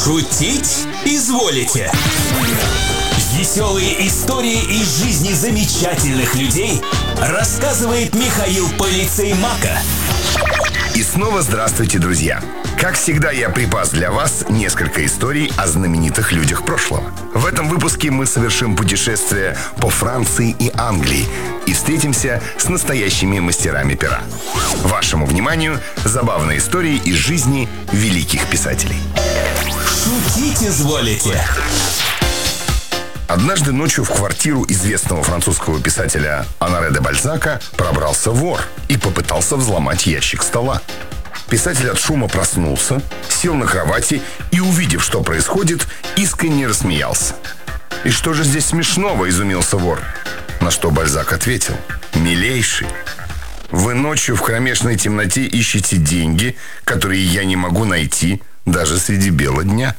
Шутить изволите. Веселые истории из жизни замечательных людей рассказывает Михаил Полицеймака. И снова здравствуйте, друзья! Как всегда, я припас для вас несколько историй о знаменитых людях прошлого. В этом выпуске мы совершим путешествие по Франции и Англии и встретимся с настоящими мастерами пера. Вашему вниманию забавные истории из жизни великих писателей. Шутить изволите. Однажды ночью в квартиру известного французского писателя Оноре де Бальзака пробрался вор и попытался взломать ящик стола. Писатель от шума проснулся, сел на кровати и, увидев, что происходит, искренне рассмеялся. «И что же здесь смешного?» – изумился вор. На что Бальзак ответил: «Милейший, вы ночью в кромешной темноте ищете деньги, которые я не могу найти даже среди бела дня».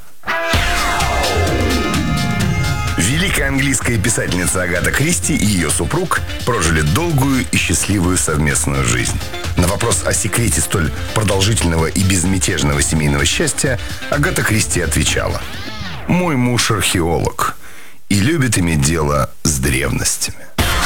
Великая английская писательница Агата Кристи и ее супруг прожили долгую и счастливую совместную жизнь. На вопрос о секрете столь продолжительного и безмятежного семейного счастья Агата Кристи отвечала: «Мой муж археолог и любит иметь дело с древностями».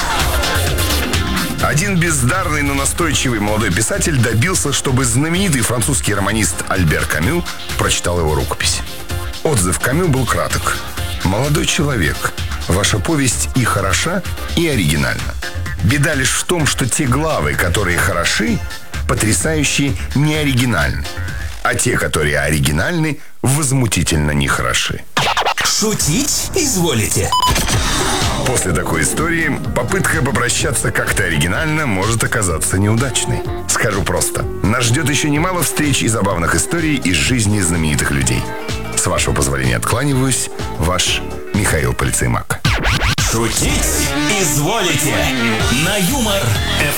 Один бездарный, но настойчивый молодой писатель добился, чтобы знаменитый французский романист Альбер Камю прочитал его рукопись. Отзыв Камю был краток: «Молодой человек, ваша повесть и хороша, и оригинальна. Беда лишь в том, что те главы, которые хороши, потрясающие, не оригинальны, а те, которые оригинальны, возмутительно нехороши». Шутить изволите. После такой истории попытка попрощаться как-то оригинально может оказаться неудачной. Скажу просто: нас ждет еще немало встреч и забавных историй из жизни знаменитых людей. С вашего позволения откланиваюсь, ваш Михаил Полицеймак. Шутить изволите. На Юмор ФМ.